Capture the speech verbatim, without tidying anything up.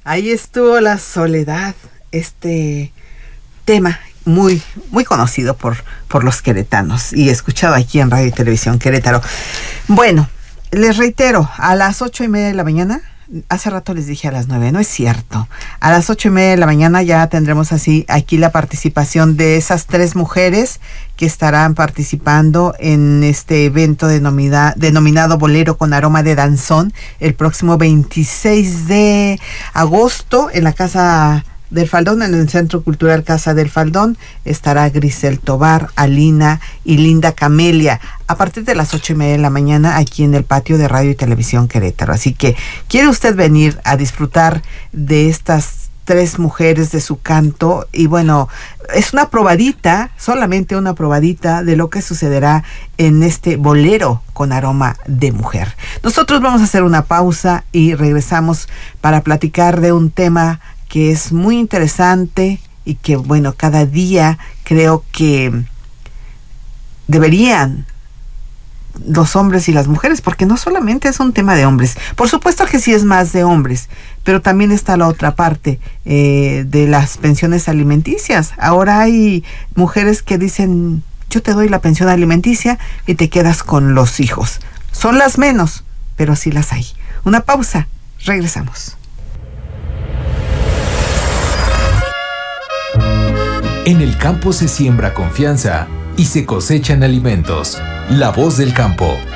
Ahí estuvo La Soledad, este tema muy, muy conocido por, por los queretanos y escuchado aquí en Radio y Televisión Querétaro. Bueno, les reitero, a las ocho y media de la mañana, hace rato les dije a las nueve, no es cierto. A las ocho y media de la mañana ya tendremos así aquí la participación de esas tres mujeres que estarán participando en este evento denomina, denominado Bolero con Aroma de Danzón el próximo veintiséis de agosto en la Casa del Faldón, en el Centro Cultural Casa del Faldón. Estará Grisel Tobar, Alina y Linda Camelia a partir de las ocho y media de la mañana aquí en el patio de Radio y Televisión Querétaro. Así que, ¿quiere usted venir a disfrutar de estas tres mujeres, de su canto? Y bueno, es una probadita, solamente una probadita de lo que sucederá en este bolero con aroma de mujer. Nosotros vamos a hacer una pausa y regresamos para platicar de un tema que es muy interesante y que, bueno, cada día creo que deberían los hombres y las mujeres, porque no solamente es un tema de hombres, por supuesto que sí es más de hombres, pero también está la otra parte eh, de las pensiones alimenticias. Ahora hay mujeres que dicen, yo te doy la pensión alimenticia y te quedas con los hijos. Son las menos, pero sí las hay. Una pausa, regresamos. En el campo se siembra confianza y se cosechan alimentos. La Voz del Campo.